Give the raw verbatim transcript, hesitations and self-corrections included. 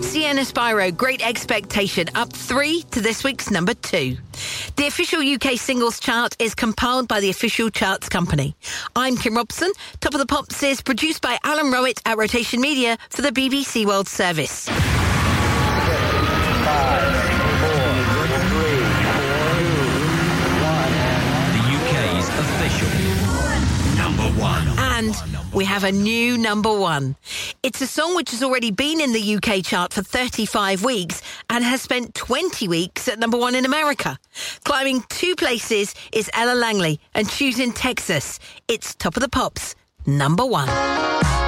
Sienna Spyro, Great Expectation, up three to this week's number two. The official U K singles chart is compiled by the Official Charts Company. I'm Kim Robson. Top of the Pops is produced by Alan Rowett at Rotation Media for the B B C World Service. Five, four, three, two, one. The U K's official number one. And we have a new number one. It's a song which has already been in the U K chart for thirty-five weeks and has spent twenty weeks at number one in America. Climbing two places is Ella Langley and Choosing Texas. It's Top of the Pops, number one.